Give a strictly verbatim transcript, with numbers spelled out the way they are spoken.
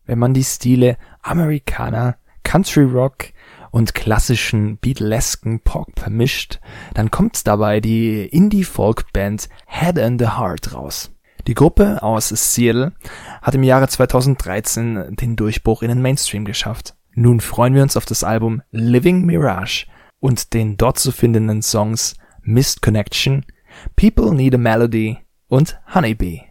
Wenn man die Stile Americana, Country Rock und klassischen Beatlesken Pop vermischt, dann kommt dabei die Indie-Folk-Band Head and the Heart raus. Die Gruppe aus Seattle hat im Jahre zweitausenddreizehn den Durchbruch in den Mainstream geschafft. Nun freuen wir uns auf das Album Living Mirage und den dort zu findenden Songs Missed Connection, People Need a Melody und Honeybee.